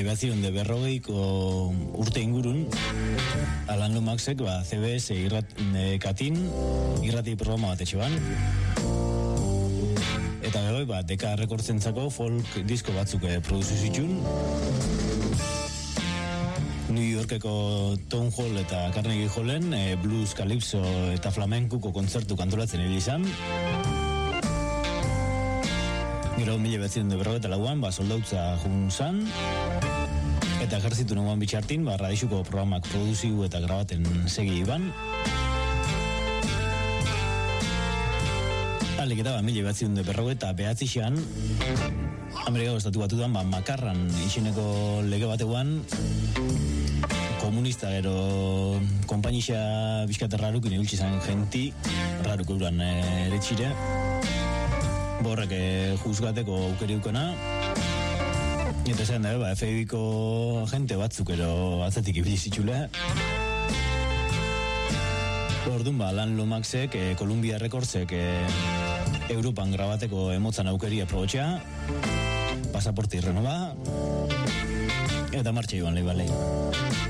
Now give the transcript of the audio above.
1940ko urte ingurun, Alan Lomaxek CBS katin irrati programa bat etxeban. Eta gero, Deka Rekordzentzako folk disko batzuk produzitu zituen. New Yorkeko Town Hall eta Carnegie Hallen blues, calypso eta flamenkuko kontzertu kantolatzen izan. Gero 1948an soldautza jun zan, eta ejerzitu nengoan bitxartin, radixuko programak produziu eta grabaten segi iban. Alik eta 1949an, Amerikako estatu batutan, makarran izeneko lege bateguan, komunista gero konpainixa bizkate rarukin ibiltzi zan genti, raruk euran eretxire, borrek juzgateko aukeri dukena, eta esan da, FBI-ko agente batzuk ero atzetik ibilizitxule. Orduan, Alan Lomaxek, Columbia Recordsek, Europan grabateko emotzan aukeri aprobetxea, pasaporte irrenoba, eta martxa joan lehi balei.